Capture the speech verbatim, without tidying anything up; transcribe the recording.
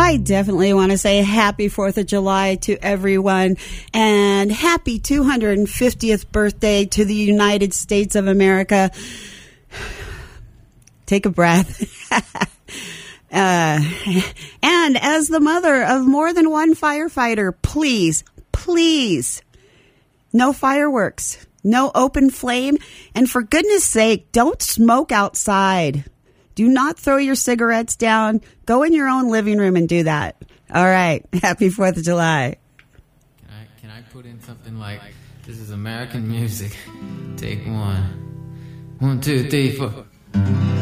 I definitely want to say happy fourth of July to everyone and happy two hundred fiftieth birthday to the United States of America. Take a breath. uh, and as the mother of more than one firefighter, please, please, no fireworks, no open flame, and for goodness sake, don't smoke outside. Do not throw your cigarettes down. Go in your own living room and do that. All right. Happy fourth of July. Can I, can I put in something like, this is American music. Take one. One, two, three, four.